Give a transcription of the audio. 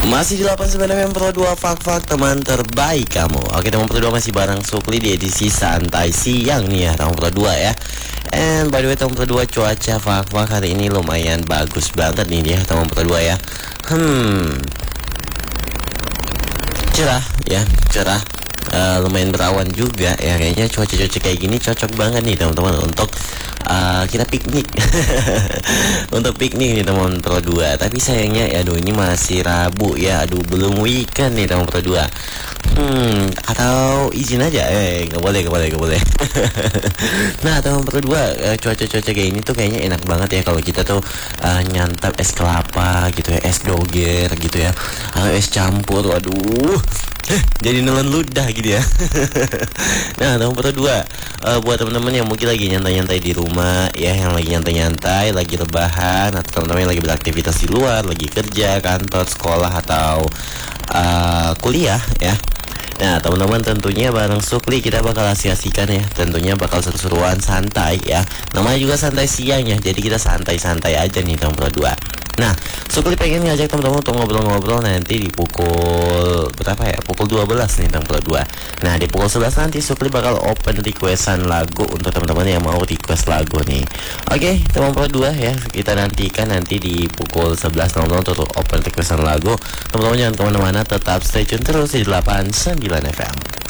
Masih di 89 FM Pro 2 Fak-Fak teman terbaik kamu. Oke teman Pro 2 masih bareng Sukli di edisi santai siang nih ya teman Pro 2 ya. And by the way teman Pro 2, cuaca Fak-Fak hari ini lumayan bagus banget nih ya teman Pro 2 ya. Cerah ya, cerah. Lumayan berawan juga ya, kayaknya cuaca-cuaca kayak gini cocok banget nih teman-teman untuk kita piknik. Untuk piknik nih teman Pro 2. Tapi sayangnya ya aduh ini masih Rabu ya. Aduh belum weekend nih teman Pro 2. Atau izin aja nggak boleh. Nah teman Pro 2, cuaca-cuaca kayak ini tuh kayaknya enak banget ya kalau kita tuh nyantap es kelapa gitu ya, es doger gitu ya, atau es campur. Waduh, jadi nelen ludah gitu ya. Nah teman Pro 2, buat teman-teman yang mungkin lagi nyantai-nyantai di rumah ya, yang lagi nyantai-nyantai, lagi rebahan, atau teman-teman yang lagi beraktivitas di luar, lagi kerja, kantor, sekolah, atau kuliah ya. Nah teman-teman tentunya bareng Sukli kita bakal asik-asikan ya. Tentunya bakal seru-seruan santai ya. Namanya juga santai siang ya, jadi kita santai-santai aja nih teman Pro 2. Nah Sukli pengen ngajak teman-teman untuk ngobrol-ngobrol nanti di pukul berapa ya? Pukul 12 nih teman Pro 2. Nah di pukul 11 nanti Sukli bakal open requestan lagu untuk teman-teman yang mau request lagu nih. Oke teman Pro 2 ya, kita nantikan nanti di pukul 11.00 untuk open requestan lagu. Teman-teman jangan kemana-mana, tetap stay tune terus di 89 FM.